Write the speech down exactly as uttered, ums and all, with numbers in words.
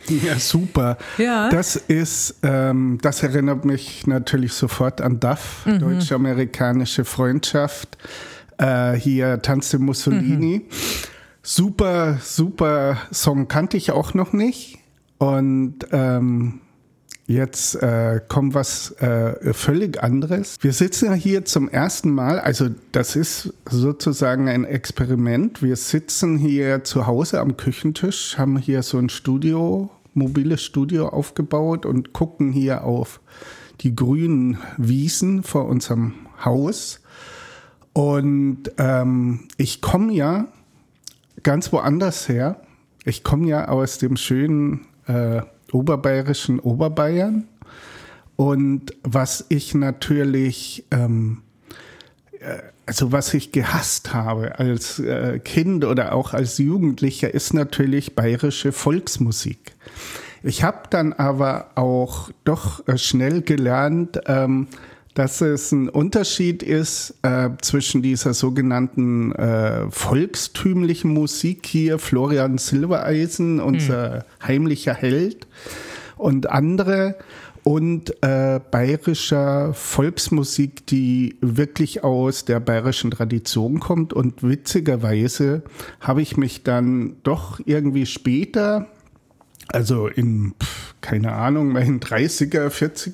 Ja, super. Ja. Das ist, ähm, das erinnert mich natürlich sofort an D A F, mhm. Deutsch-Amerikanische Freundschaft. Äh, hier Tanze Mussolini. Mhm. Super, super Song, kannte ich auch noch nicht. Und ähm, jetzt äh, kommt was äh, völlig anderes. Wir sitzen hier zum ersten Mal, also das ist sozusagen ein Experiment. Wir sitzen hier zu Hause am Küchentisch, haben hier so ein Studio, mobiles Studio aufgebaut und gucken hier auf die grünen Wiesen vor unserem Haus. Und ähm, ich komme ja ganz woanders her. Ich komme ja aus dem schönen äh, oberbayerischen Oberbayern. Und was ich natürlich, ähm, also was ich gehasst habe als äh, Kind oder auch als Jugendlicher, ist natürlich bayerische Volksmusik. Ich habe dann aber auch doch äh, schnell gelernt, ähm, dass es ein Unterschied ist äh, zwischen dieser sogenannten äh, volkstümlichen Musik hier, Florian Silbereisen, unser hm. heimlicher Held, und andere, und äh, bayerischer Volksmusik, die wirklich aus der bayerischen Tradition kommt. Und witzigerweise habe ich mich dann doch irgendwie später, also in, keine Ahnung, meinen dreißiger, vierziger